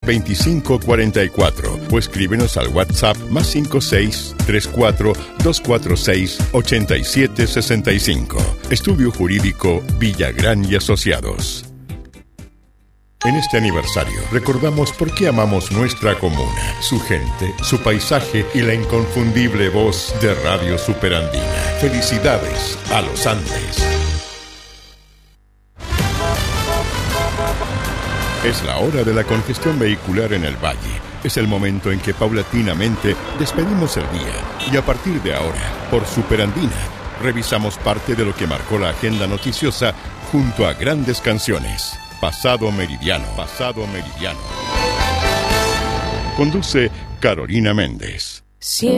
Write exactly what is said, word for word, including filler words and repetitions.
veinticinco cuarenta y cuatro o escríbenos al WhatsApp más cinco seis tres cuatro dos cuatro seis ocho siete seis cinco. Estudio Jurídico Villagrán y Asociados. En este aniversario recordamos por qué amamos nuestra comuna, su gente, su paisaje y la inconfundible voz de Radio Superandina. Felicidades a los Andes. Es la hora de la congestión vehicular en el valle. Es el momento en que paulatinamente despedimos el día y a partir de ahora, por Superandina, revisamos parte de lo que marcó la agenda noticiosa junto a grandes canciones. Pasado Meridiano, Pasado Meridiano. Conduce Carolina Méndez.